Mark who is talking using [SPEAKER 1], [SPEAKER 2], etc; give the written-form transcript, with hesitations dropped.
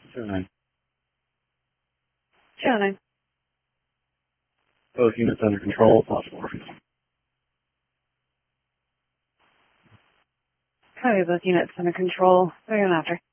[SPEAKER 1] 209.
[SPEAKER 2] 209.
[SPEAKER 1] Both units under control, possible.
[SPEAKER 2] Copy, both units under control. What are you going after?